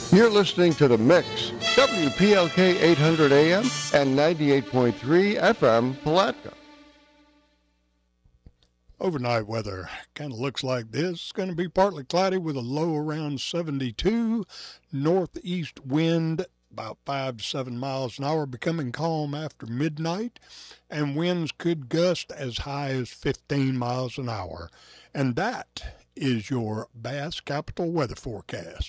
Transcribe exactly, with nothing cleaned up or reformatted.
You're listening to The Mix, W P L K eight hundred A M and ninety-eight point three F M Palatka. Overnight weather kind of looks like this. It's going to be partly cloudy with a low around seventy-two. Northeast wind about five to seven miles an hour, becoming calm after midnight. And winds could gust as high as fifteen miles an hour. And that is your Bass Capital weather forecast.